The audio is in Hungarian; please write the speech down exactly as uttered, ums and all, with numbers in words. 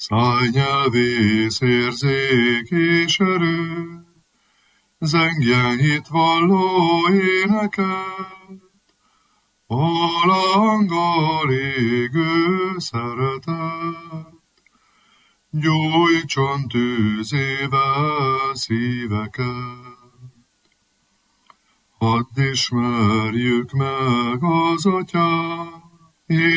Szájnyelvész érzék és erő, zengjen itt valló éneket, a lánggal égő szeretet. Gyújtson tűzével szíveket. Hadd ismerjük meg az Atyát,